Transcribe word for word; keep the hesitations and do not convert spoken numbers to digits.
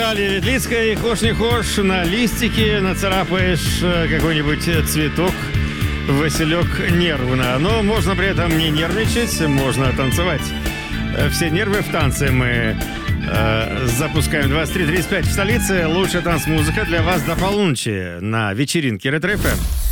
Наталья Ветлицкая. И хошь не хошь, на листике нацарапаешь какой-нибудь цветок, василек нервно. Но можно при этом не нервничать, можно танцевать. Все нервы в танце мы э, запускаем. двадцать три тридцать пять в столице. Лучшая танцмузыка для вас до полуночи на вечеринке Ретро эф эм.